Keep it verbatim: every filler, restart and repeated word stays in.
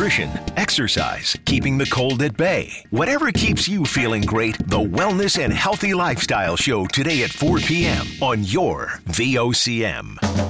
nutrition, exercise, keeping the cold at bay. Whatever keeps you feeling great, the Wellness and Healthy Lifestyle Show today at four p.m. on your V O C M.